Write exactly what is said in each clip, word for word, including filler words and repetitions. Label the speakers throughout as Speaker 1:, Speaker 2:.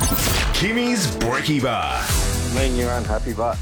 Speaker 1: Kimmy's Brekkie Bar.
Speaker 2: I mean, you're unhappy, but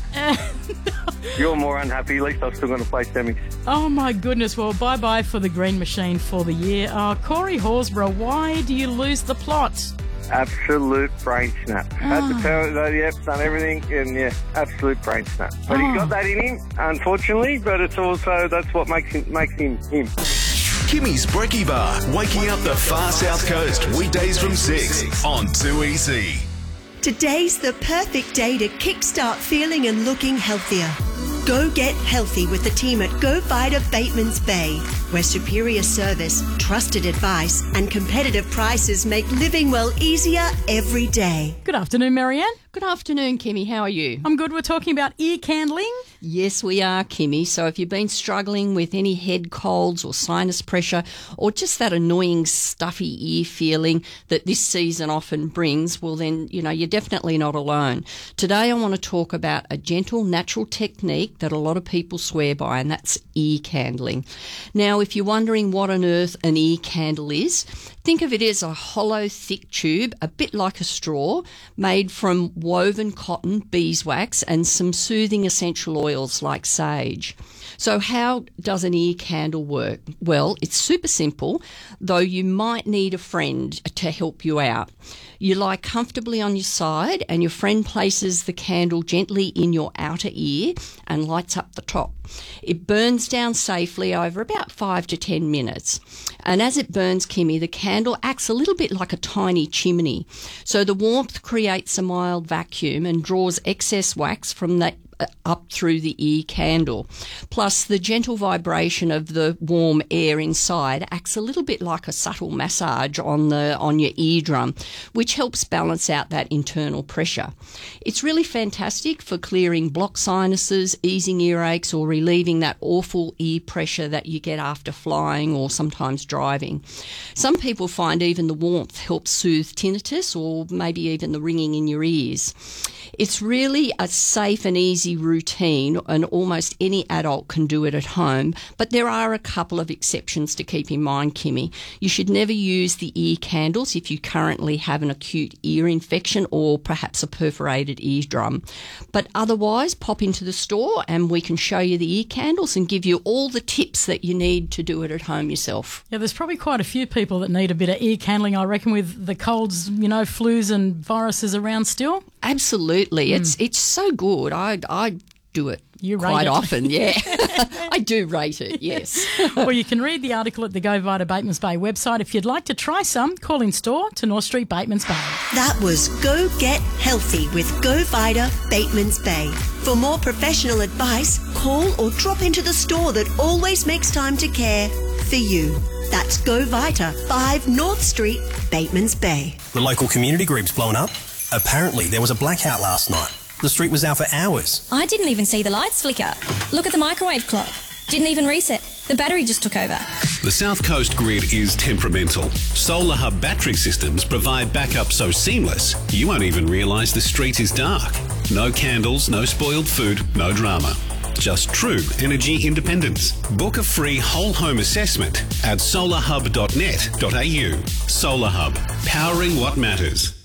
Speaker 2: you're more unhappy. At least I'm still going to play semis.
Speaker 3: Oh, my goodness. Well, bye-bye for the Green Machine for the year. Uh, Corey Horsburgh, why do you lose the plot?
Speaker 2: Absolute brain snap.
Speaker 3: Oh.
Speaker 2: Had to tell it, though, yep, done everything, and yeah, absolute brain snap. But
Speaker 3: Oh.
Speaker 2: he's got that in him, unfortunately, but it's also, that's what makes him, makes him him.
Speaker 1: Kimmy's Brekkie Bar, waking up the far south coast, weekdays from six on two E C.
Speaker 4: Today's the perfect day to kickstart feeling and looking healthier. Go get healthy with the team at Go Vita Bateman's Bay, where superior service, trusted advice and competitive prices make living well easier every day.
Speaker 3: Good afternoon, Marianne.
Speaker 5: Good afternoon, Kimmy. How are you?
Speaker 3: I'm good. We're talking about ear candling.
Speaker 5: Yes, we are, Kimmy. So if you've been struggling with any head colds or sinus pressure or just that annoying stuffy ear feeling that this season often brings, well then, you know, you're definitely not alone. Today I want to talk about a gentle, natural technique that a lot of people swear by, and that's ear candling. Now, if you're wondering what on earth an ear candle is, think of it as a hollow, thick tube, a bit like a straw, made from woven cotton, beeswax, and some soothing essential oils like sage. So how does an ear candle work? Well, it's super simple, though you might need a friend to help you out. You lie comfortably on your side and your friend places the candle gently in your outer ear and lights up the top. It burns down safely over about five to ten minutes. And as it burns, Kimmy, the candle acts a little bit like a tiny chimney. So the warmth creates a mild vacuum and draws excess wax from the up through the ear candle. Plus, the gentle vibration of the warm air inside acts a little bit like a subtle massage on the on your eardrum, which helps balance out that internal pressure. It's really fantastic for clearing blocked sinuses, easing earaches, or relieving that awful ear pressure that you get after flying or sometimes driving. Some people find even the warmth helps soothe tinnitus or maybe even the ringing in your ears. It's really a safe and easy routine, and almost any adult can do it at home, but there are a couple of exceptions to keep in mind, Kimmy. You should never use the ear candles if you currently have an acute ear infection or perhaps a perforated eardrum. But otherwise, pop into the store and we can show you the ear candles and give you all the tips that you need to do it at home yourself.
Speaker 3: Yeah, there's probably quite a few people that need a bit of ear candling, I reckon, with the colds, you know, flus and viruses around still.
Speaker 5: Absolutely. Mm. It's it's so good. I I do it
Speaker 3: you
Speaker 5: quite
Speaker 3: rate it.
Speaker 5: often, yeah. I do rate it, yes.
Speaker 3: Well, you can read the article at the Go Vita Bateman's Bay website. If you'd like to try some, call in store to North Street, Bateman's Bay.
Speaker 4: That was Go Get Healthy with Go Vita Bateman's Bay. For more professional advice, call or drop into the store that always makes time to care for you. That's Go Vita, five North Street, Bateman's Bay.
Speaker 6: The local community group's blown up. Apparently, there was a blackout last night. The street was out for hours.
Speaker 7: I didn't even see the lights flicker. Look at the microwave clock. Didn't even reset. The battery just took over.
Speaker 8: The South Coast grid is temperamental. Solar Hub battery systems provide backup so seamless, you won't even realise the street is dark. No candles, no spoiled food, no drama. Just true energy independence. Book a free whole home assessment at solar hub dot net dot a u. Solar Hub, powering what matters.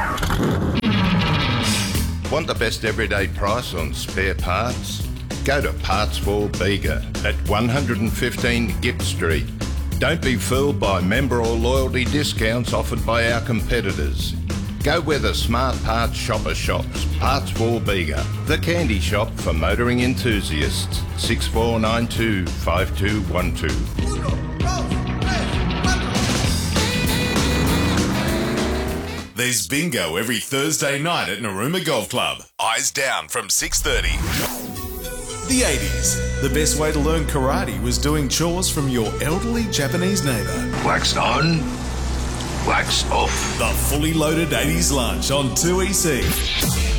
Speaker 9: Want the best everyday price on spare parts? Go to Parts for Bega at one fifteen Gipp Street. Don't be fooled by member or loyalty discounts offered by our competitors. Go where the smart parts shopper shops. Parts for Bega, the candy shop for motoring enthusiasts. six four nine two, five two one two.
Speaker 1: There's bingo every Thursday night at Narooma Golf Club. Eyes down from six thirty. The eighties. The best way to learn karate was doing chores from your elderly Japanese neighbour.
Speaker 9: Wax on, wax off.
Speaker 1: The fully loaded eighties lunch on two E C.